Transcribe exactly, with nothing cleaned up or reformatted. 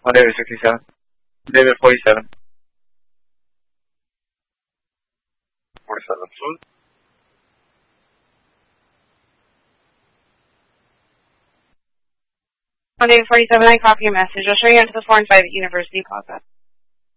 On David sixty-seven. David forty-seven. forty-seven. Full. On David forty-seven, I copy a message. I'll show you into the four and five at University Plaza.